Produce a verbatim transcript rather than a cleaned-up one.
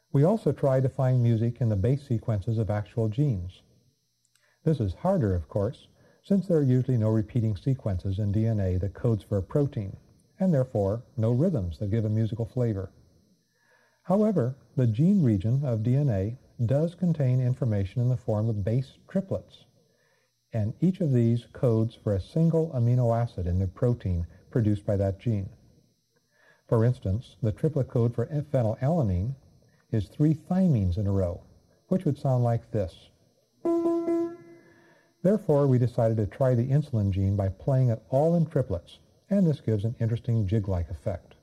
We also try to find music in the base sequences of actual genes. This is harder, of course, since there are usually no repeating sequences in D N A that codes for a protein, and therefore no rhythms that give a musical flavor. However, the gene region of D N A does contain information in the form of base triplets, and each of these codes for a single amino acid in the protein produced by that gene. For instance, the triplet code for phenylalanine is three thymines in a row, which would sound like this. Therefore, we decided to try the insulin gene by playing it all in triplets, and this gives an interesting jig-like effect.